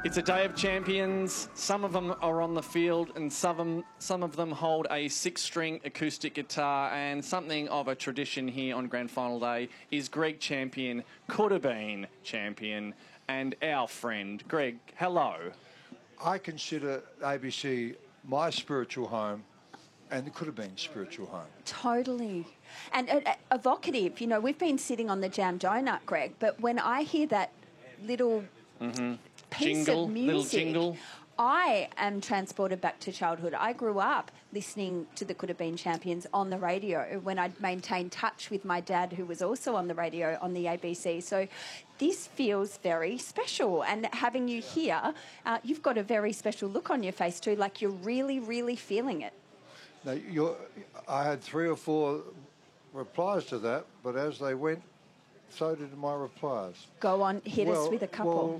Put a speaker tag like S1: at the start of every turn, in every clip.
S1: It's a day of champions. Some of them are on the field and some of them hold a 6-string acoustic guitar, and something of a tradition here on Grand Final Day is Greg Champion, could have been champion, and our friend. Greg, hello.
S2: I consider ABC my spiritual home, and it could have been spiritual home.
S3: Totally. And evocative. You know, we've been sitting on the jam donut, Greg, but when I hear that little piece
S1: jingle,
S3: of music,
S1: little jingle,
S3: I am transported back to childhood. I grew up listening to the Could Have Been Champions on the radio when I'd maintained touch with my dad, who was also on the radio on the ABC. So this feels very special. And having you here, you've got a very special look on your face too, like you're really, really feeling it.
S2: Now, I had 3 or 4 replies to that, but as they went, so did my replies.
S3: Go on, hit us with a couple.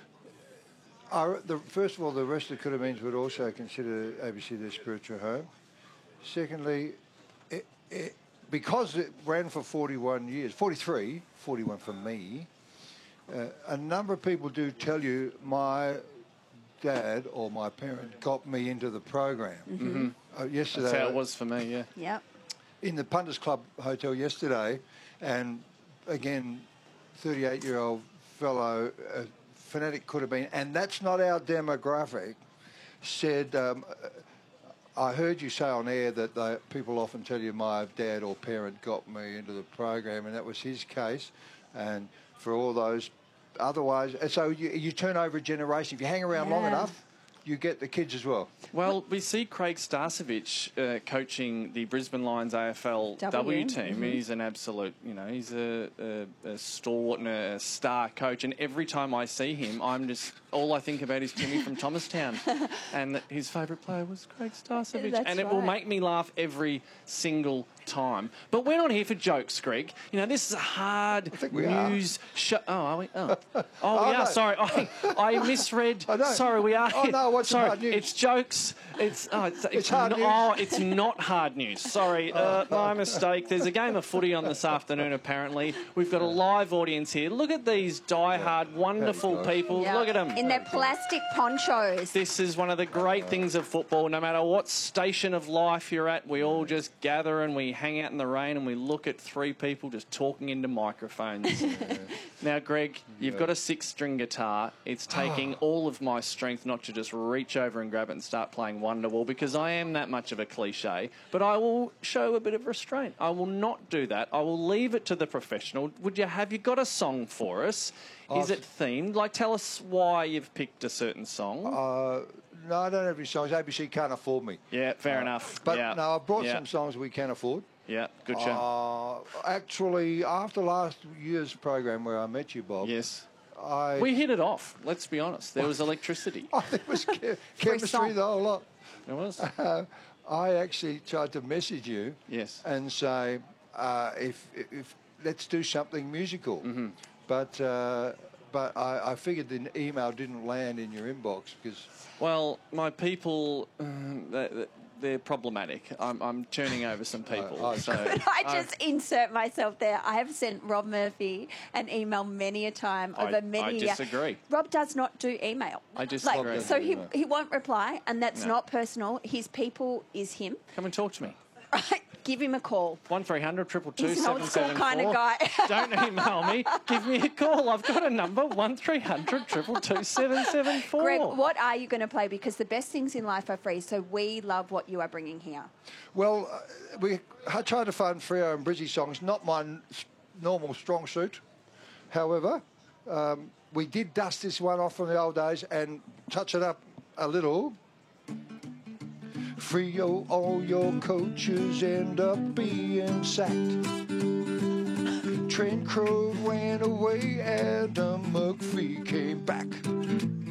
S2: First of all, the rest of the Could Have Beens would also consider ABC their spiritual home. Secondly, because it ran for 41 years, 41 for me, a number of people do tell you my dad or my parent got me into the program. Yesterday,
S1: that's how it was for me, yeah.
S3: Yep.
S2: In the Punters Club Hotel yesterday, and again, 38-year-old fellow, fanatic could have been, and that's not our demographic, said, I heard you say on air that people often tell you my dad or parent got me into the program, and that was his case. And for all those, otherwise, so you turn over a generation. If you hang around long enough, you get the kids as well.
S1: Well, we see Craig Starcevich coaching the Brisbane Lions AFLW team. He's an absolute, he's a stalwart and a star coach. And every time I see him, all I think about is Timmy from Thomastown. And his favourite player was Craig Starcevich.
S3: That's
S1: it will make me laugh every single time. But we're not here for jokes, Greg. This is a hard news show. Oh, are we? Oh, we are.
S2: No.
S1: Sorry, I misread. Sorry, we are.
S2: Oh, no, what's hard news?
S1: It's jokes. It's
S2: hard news.
S1: Oh, it's not hard news. Sorry, my mistake. There's a game of footy on this afternoon, apparently. We've got a live audience here. Look at these die-hard, wonderful people.
S3: Yep.
S1: Look at them.
S3: In their plastic ponchos.
S1: This is one of the great things of football. No matter what station of life you're at, we all just gather and we hang out in the rain and we look at 3 people just talking into microphones. Now, Greg, you've got a 6-string guitar. It's taking all of my strength not to just reach over and grab it and start playing Wonderwall, because I am that much of a cliche, but I will show a bit of restraint. I will not do that. I will leave it to the professional. Have you got a song for us? Is it themed? Tell us why you've picked a certain song.
S2: No, I don't have any songs. ABC can't afford me.
S1: Yeah, fair enough.
S2: But no, I brought some songs we can afford.
S1: Yeah, good show.
S2: Actually, after last year's program where I met you, Bob.
S1: Yes. We hit it off, let's be honest. There was electricity.
S2: There was chemistry, the whole lot.
S1: There was.
S2: I actually tried to message you and say, if let's do something musical. But I figured the email didn't land in your inbox because...
S1: Well, my people... they're problematic. I'm turning over some people.
S3: Could I just insert myself there? I have sent Rob Murphy an email many a time over many years.
S1: I disagree.
S3: Rob does not do email.
S1: I disagree.
S3: So he won't reply, and that's not personal. His people is him.
S1: Come and talk to me.
S3: Right. Give him a call.
S1: 1300 222
S3: He's an old school kind of guy.
S1: Don't email me. Give me a call. I've got a number, 1300 222 774.
S3: Greg, what are you going to play? Because the best things in life are free, so we love what you are bringing here.
S2: Well, I tried to find Freo and Brizzy songs, not my normal strong suit. However, we did dust this one off from the old days and touch it up a little. Freo, all your coaches end up being sacked. Trent Crowe ran away, Adam McPhee came back.